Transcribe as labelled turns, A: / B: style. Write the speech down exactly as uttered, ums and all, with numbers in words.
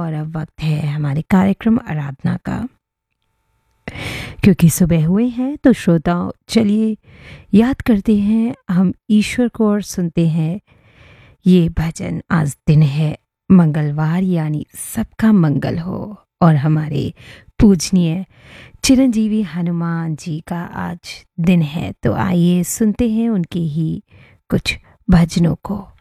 A: और अब वक्त है हमारे कार्यक्रम आराधना का। क्योंकि सुबह हुए हैं तो श्रोताओं चलिए याद करते हैं हम ईश्वर को और सुनते हैं ये भजन। आज दिन है मंगलवार, यानी सबका मंगल हो, और हमारे पूजनीय चिरंजीवी हनुमान जी का आज दिन है। तो आइए सुनते हैं उनके ही कुछ भजनों को।